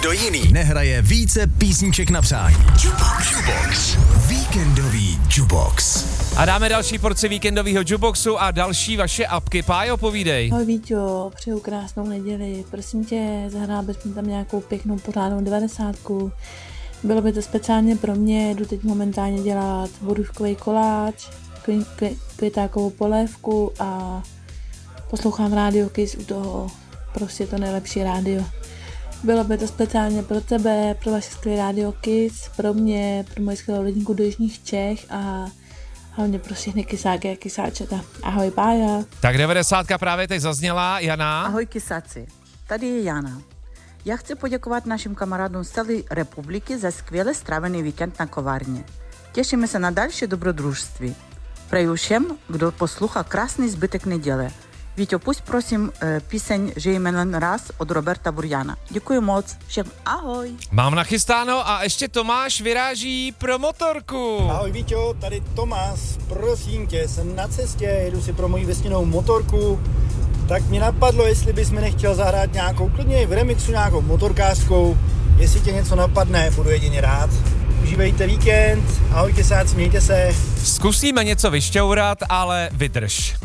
Nikdo jiný nehraje více písniček na přání. Jukebox. Víkendový Jukebox. A dáme další porci víkendového jukeboxu a další vaše apky. Pájo, povídej. Ahoj Víťo, přeju krásnou neděli. Prosím tě, zahrál bys mi tam nějakou pěknou pořádnou 90. Bylo by to speciálně pro mě, jdu teď momentálně dělat borůvkový koláč, květákovou polévku a poslouchám Radio Kiss u toho, prostě to nejlepší rádio. Bylo by to speciálně pro tebe, pro vaše skvělé Radio Kiss, pro mě, pro moji skvělou rodinku do Jižních Čech a hlavně pro všechny kysáky a kysáčata. Ahoj, Pája. Tak 90 právě teď zazněla, Jana. Ahoj kysáci, tady je Jana. Já chci poděkovat našim kamarádům z celé republiky za skvěle strávený víkend na kovárně. Těšíme se na další dobrodružství. Přeju všem, kdo poslouchá krásný zbytek neděle. Víťo, pusť prosím píseň Žijeme jen raz od Roberta Burjana. Děkuji moc, všem ahoj. Mám nachystáno a ještě Tomáš vyráží pro motorku. Ahoj Víťo, tady Tomáš, prosím tě, jsem na cestě, jedu si pro moji vesninou motorku, tak mě napadlo, jestli bys mi nechtěl zahrát nějakou, klidně v remixu nějakou motorkářskou, jestli tě něco napadne, budu jedině rád. Užívejte víkend, ahoj kysáci, mějte se. Zkusíme něco vyšťourat, ale vydrž.